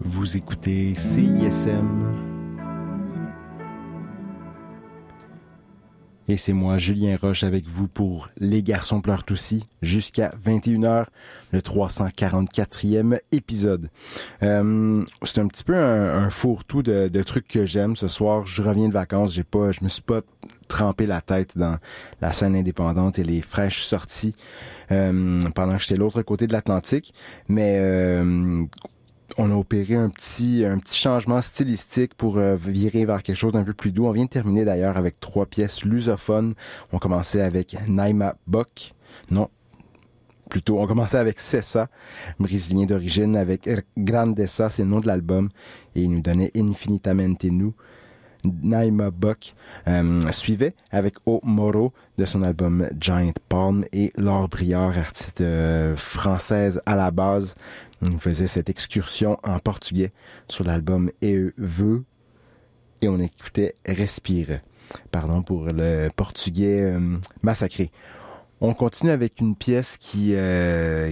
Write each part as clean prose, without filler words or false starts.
Vous écoutez CISM. Et c'est moi, Julien Roche, avec vous pour Les Garçons pleurent aussi, jusqu'à 21h, le 344e épisode. C'est un petit peu un fourre-tout de trucs que j'aime. Ce soir, je reviens de vacances, je me suis pas trempé la tête dans la scène indépendante et les fraîches sorties pendant que j'étais de l'autre côté de l'Atlantique. Mais on a opéré un petit changement stylistique pour virer vers quelque chose d'un peu plus doux. On vient de terminer d'ailleurs avec 3 pièces lusophones. On commençait avec Naima Bock. Non, plutôt, on commençait avec Cessa, brésilien d'origine, avec Grandeza, c'est le nom de l'album. Et il nous donnait Infinitamente Nu. Naima Bock suivait avec O Moro de son album Giant Palm et Laure Briard, artiste française à la base, nous faisait cette excursion en portugais sur l'album E Veux et on écoutait Respire. Pardon pour le portugais massacré. On continue avec une pièce qui est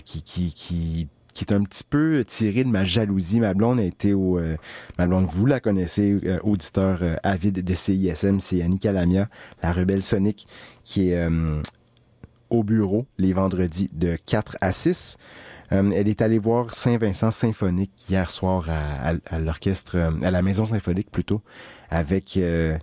un petit peu tirée de ma jalousie. Ma blonde a été ma blonde, vous la connaissez, auditeur avide de CISM, c'est Annika Lamia, la rebelle sonique, qui est au bureau les vendredis de 4 à 6. Elle est allée voir Saint-Vincent Symphonique hier soir à l'orchestre, à la Maison Symphonique plutôt, avec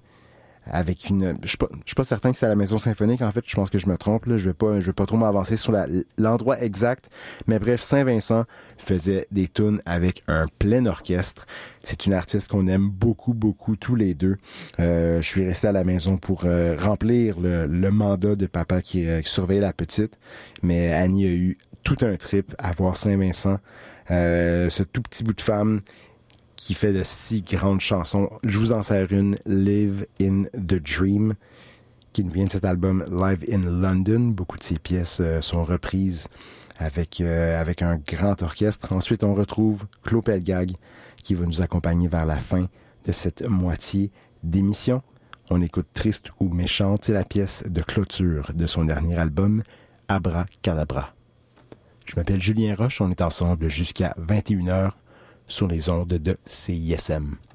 une, je suis pas certain que c'est à la Maison Symphonique, en fait, je pense que je me trompe, là. Je vais pas trop m'avancer sur l'endroit exact, mais bref, Saint-Vincent faisait des tunes avec un plein orchestre. C'est une artiste qu'on aime beaucoup, beaucoup, tous les deux. Je suis resté à la maison pour remplir le mandat de papa qui surveillait la petite, mais Annie a eu tout un trip à voir Saint-Vincent, ce tout petit bout de femme qui fait de si grandes chansons. Je vous en sers une, Live in the Dream, qui nous vient de cet album Live in London. Beaucoup de ses pièces sont reprises avec un grand orchestre. Ensuite, on retrouve Claude Pelgag, qui va nous accompagner vers la fin de cette moitié d'émission. On écoute Triste ou Méchante, c'est la pièce de clôture de son dernier album, Abracadabra. Je m'appelle Julien Roche, on est ensemble jusqu'à 21h sur les ondes de CISM.